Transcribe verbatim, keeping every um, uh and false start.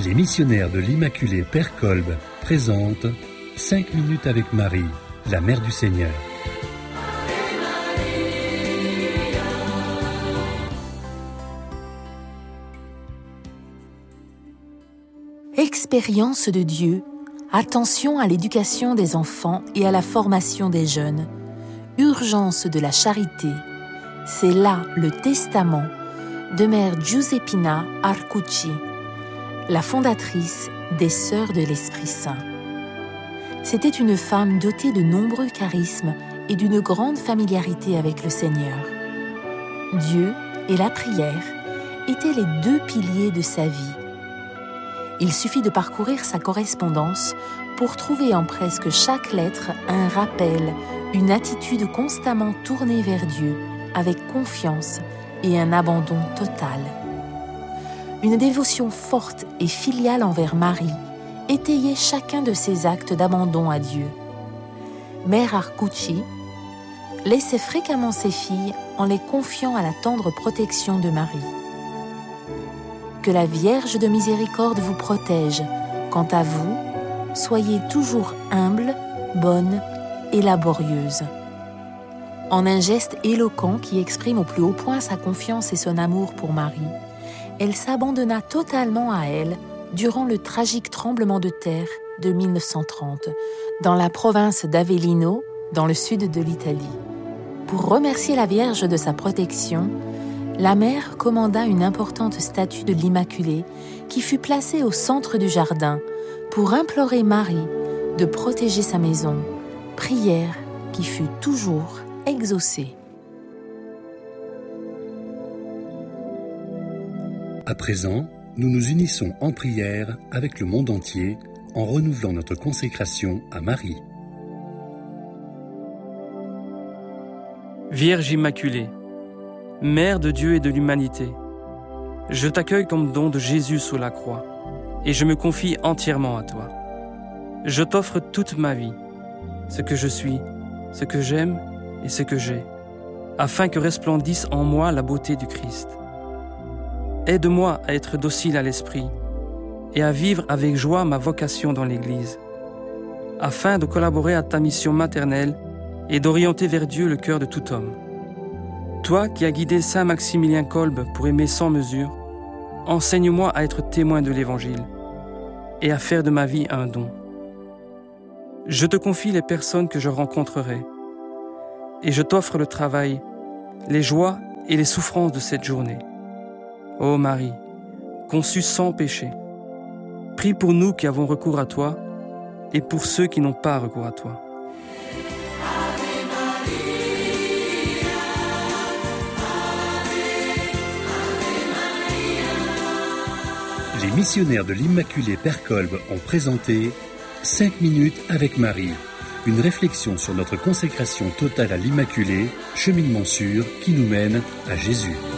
Les missionnaires de l'Immaculée Père Kolb présentent cinq minutes avec Marie, la Mère du Seigneur. Expérience de Dieu, attention à l'éducation des enfants et à la formation des jeunes, urgence de la charité, c'est là le testament de Mère Giuseppina Arcucci, la fondatrice des Sœurs de l'Esprit Saint. C'était une femme dotée de nombreux charismes et d'une grande familiarité avec le Seigneur. Dieu et la prière étaient les deux piliers de sa vie. Il suffit de parcourir sa correspondance pour trouver en presque chaque lettre un rappel, une attitude constamment tournée vers Dieu, avec confiance et un abandon total. Une dévotion forte et filiale envers Marie étayait chacun de ses actes d'abandon à Dieu. Mère Arcucci laissait fréquemment ses filles en les confiant à la tendre protection de Marie. Que la Vierge de Miséricorde vous protège. Quant à vous, soyez toujours humble, bonne et laborieuse. En un geste éloquent qui exprime au plus haut point sa confiance et son amour pour Marie, elle s'abandonna totalement à elle durant le tragique tremblement de terre de mille neuf cent trente, dans la province d'Avellino, dans le sud de l'Italie. Pour remercier la Vierge de sa protection, la mère commanda une importante statue de l'Immaculée qui fut placée au centre du jardin pour implorer Marie de protéger sa maison, prière qui fut toujours exaucée. À présent, nous nous unissons en prière avec le monde entier en renouvelant notre consécration à Marie. Vierge Immaculée, Mère de Dieu et de l'humanité, je t'accueille comme don de Jésus sous la croix et je me confie entièrement à toi. Je t'offre toute ma vie, ce que je suis, ce que j'aime et ce que j'ai, afin que resplendisse en moi la beauté du Christ. Aide-moi à être docile à l'esprit et à vivre avec joie ma vocation dans l'Église, afin de collaborer à ta mission maternelle et d'orienter vers Dieu le cœur de tout homme. Toi qui as guidé Saint Maximilien Kolb pour aimer sans mesure, enseigne-moi à être témoin de l'Évangile et à faire de ma vie un don. Je te confie les personnes que je rencontrerai et je t'offre le travail, les joies et les souffrances de cette journée. Ô Marie, conçue sans péché, prie pour nous qui avons recours à toi et pour ceux qui n'ont pas recours à toi. Les missionnaires de l'Immaculée Père Kolb ont présenté cinq minutes avec Marie, une réflexion sur notre consécration totale à l'Immaculée, cheminement sûr qui nous mène à Jésus.